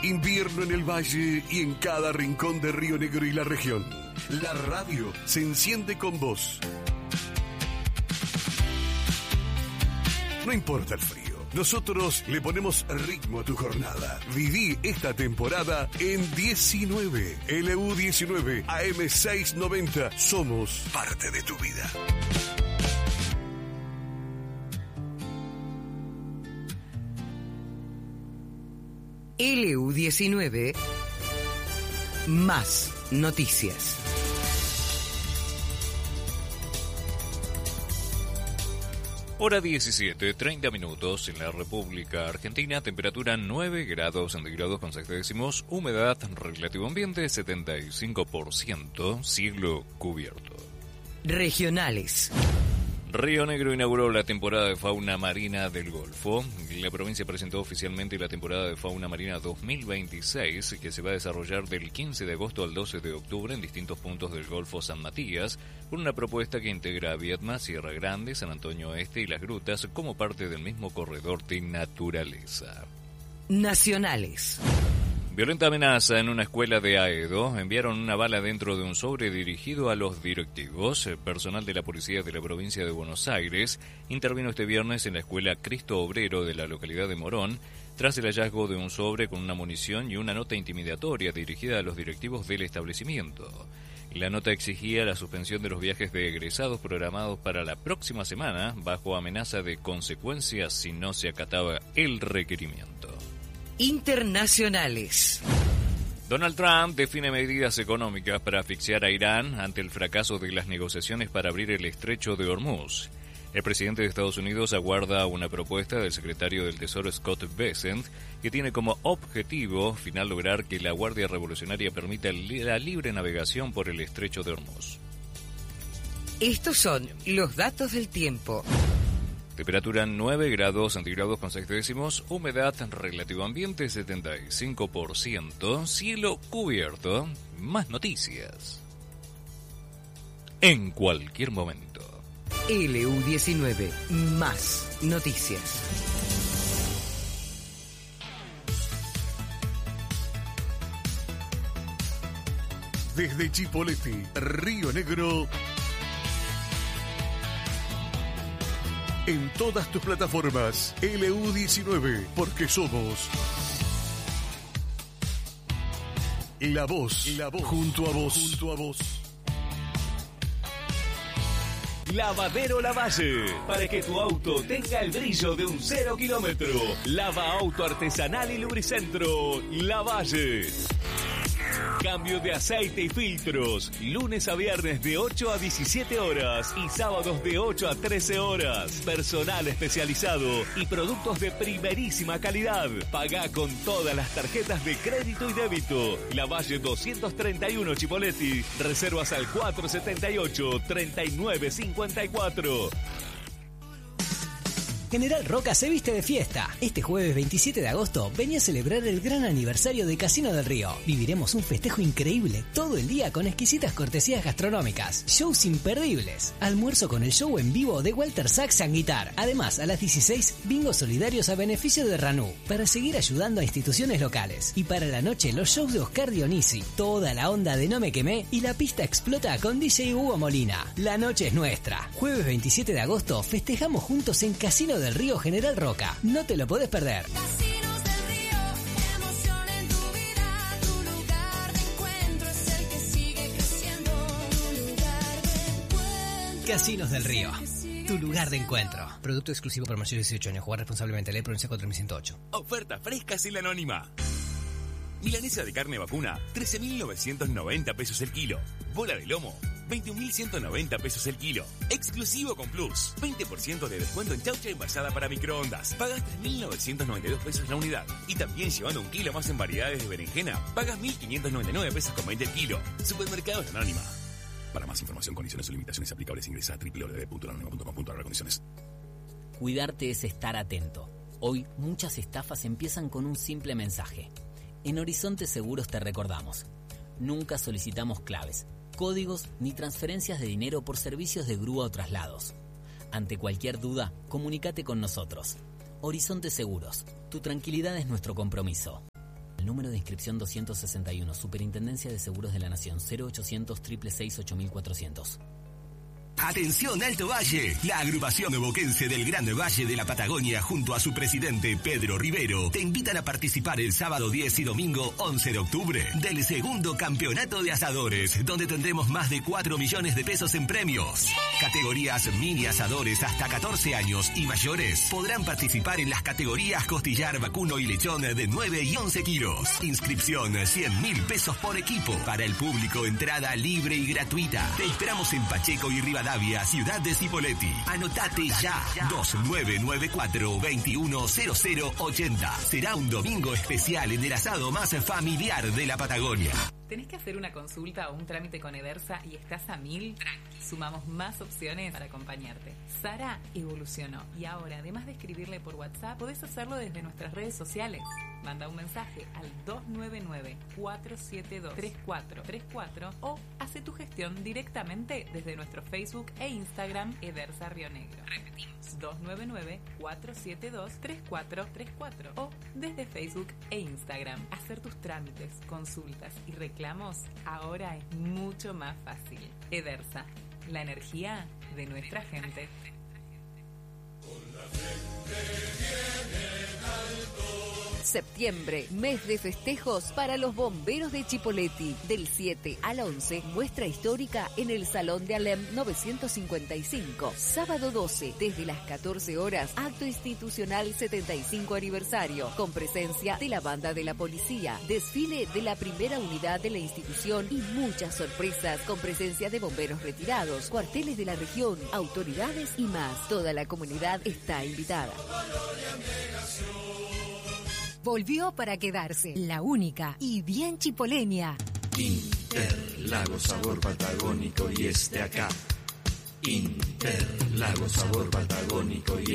invierno en el valle y en cada rincón de Río Negro y la región. La radio se enciende con vos. No importa el frío, nosotros le ponemos ritmo a tu jornada. Viví esta temporada en 19, LU19, AM690. Somos parte de tu vida. LU19, más noticias. Hora 17, 30 minutos en la República Argentina, temperatura 9 grados centígrados con 6 décimos, humedad relativo ambiente 75%, cielo cubierto. Regionales. Río Negro inauguró la temporada de fauna marina del Golfo. La provincia presentó oficialmente la temporada de fauna marina 2026, que se va a desarrollar del 15 de agosto al 12 de octubre en distintos puntos del Golfo San Matías, con una propuesta que integra a Viedma, Sierra Grande, San Antonio Este y Las Grutas como parte del mismo corredor de naturaleza. Nacionales. Violenta amenaza en una escuela de Aedo. Enviaron una bala dentro de un sobre dirigido a los directivos. Personal de la policía de la provincia de Buenos Aires intervino este viernes en la escuela Cristo Obrero de la localidad de Morón, tras el hallazgo de un sobre con una munición y una nota intimidatoria dirigida a los directivos del establecimiento. La nota exigía la suspensión de los viajes de egresados programados para la próxima semana, bajo amenaza de consecuencias si no se acataba el requerimiento. Internacionales. Donald Trump define medidas económicas para asfixiar a Irán ante el fracaso de las negociaciones para abrir el estrecho de Hormuz. El presidente de Estados Unidos aguarda una propuesta del secretario del Tesoro Scott Bessent, que tiene como objetivo final lograr que la Guardia Revolucionaria permita la libre navegación por el estrecho de Hormuz. Estos son los datos del tiempo. Temperatura 9 grados centígrados con 6 décimos, humedad relativo ambiente 75%, cielo cubierto. Más noticias en cualquier momento. LU19, más noticias. Desde Chipoleti, Río Negro, en todas tus plataformas, LU19, porque somos la voz, junto a vos. Lavadero Lavalle, para que tu auto tenga el brillo de un 0 kilómetro. Lava auto artesanal y lubricentro, Lavalle. Cambio de aceite y filtros, lunes a viernes de 8 a 17 horas y sábados de 8 a 13 horas. Personal especializado y productos de primerísima calidad. Pagá con todas las tarjetas de crédito y débito. Lavalle 231 Chipoleti. Reservas al 478-3954. General Roca se viste de fiesta. Este jueves 27 de agosto vení a celebrar el gran aniversario de Casino del Río. Viviremos un festejo increíble todo el día con exquisitas cortesías gastronómicas, shows imperdibles, almuerzo con el show en vivo de Walter Sax and Guitar. Además, a las 16, bingos solidarios a beneficio de Ranú, para seguir ayudando a instituciones locales. Y para la noche, los shows de Oscar Dionisi, toda la onda de No Me Quemé y la pista explota con DJ Hugo Molina. La noche es nuestra. Jueves 27 de agosto festejamos juntos en Casino del Río General Roca. No te lo podés perder. Casinos del Río, emoción en tu vida, tu lugar de encuentro es el que sigue creciendo, tu lugar de encuentro. Casinos del Río, tu lugar de encuentro. Producto exclusivo para mayores de 18 años. Jugar responsablemente. Ley Provincia 4108. Oferta fresca sin la anónima. Milanesa de carne vacuna, 13.990 pesos el kilo. Bola de lomo, 21.190 pesos el kilo. Exclusivo con Plus. 20% de descuento en chaucha envasada para microondas. Pagas 3.992 pesos la unidad. Y también llevando un kilo más en variedades de berenjena, pagas 1.599 pesos con 20 el kilo. Supermercados Anónima. Para más información, condiciones o limitaciones aplicables, ingresa a www.anonima.com.ar. Condiciones. Cuidarte es estar atento. Hoy muchas estafas empiezan con un simple mensaje. En Horizonte Seguros te recordamos. Nunca solicitamos claves, códigos ni transferencias de dinero por servicios de grúa o traslados. Ante cualquier duda, comunícate con nosotros. Horizonte Seguros, tu tranquilidad es nuestro compromiso. al número de inscripción 261, Superintendencia de Seguros de la Nación, 0800 666 8400. Atención Alto Valle, la agrupación boquense del Gran Valle de la Patagonia junto a su presidente Pedro Rivero te invitan a participar el sábado 10 y domingo 11 de octubre del segundo campeonato de asadores, donde tendremos más de 4 millones de pesos en premios. Categorías mini asadores hasta 14 años y mayores podrán participar en las categorías costillar, vacuno y lechón de 9 y 11 kilos. Inscripción 100.000 pesos por equipo. Para el público, entrada libre y gratuita. Te esperamos en Pacheco y Rivadavia, ciudad de Cipolletti. Anotate ya. 2994-210080. Será un domingo especial en el asado más familiar de la Patagonia. ¿Tenés que hacer una consulta o un trámite con Edersa y estás a 1000? Tranqui. Sumamos más opciones para acompañarte. Sara evolucionó y ahora, además de escribirle por WhatsApp, podés hacerlo desde nuestras redes sociales. Manda un mensaje al 299-472-3434 o hace tu gestión directamente desde nuestro Facebook e Instagram Edersa Río Negro. Repetimos, 299-472-3434 o desde Facebook e Instagram. Hacer tus trámites, consultas y reclamos ahora es mucho más fácil. Edersa, la energía de nuestra gente. Septiembre, mes de festejos para los bomberos de Chipolletti. Del 7 al 11, muestra histórica en el Salón de Alem 955. Sábado 12, desde las 14 horas, acto institucional 75 aniversario, con presencia de la banda de la policía, desfile de la primera unidad de la institución y muchas sorpresas con presencia de bomberos retirados, cuarteles de la región, autoridades y más. Toda la comunidad está invitada. Volvió para quedarse, la única y bien chipoleña. Interlagos, sabor patagónico y acá. Interlagos, sabor patagónico y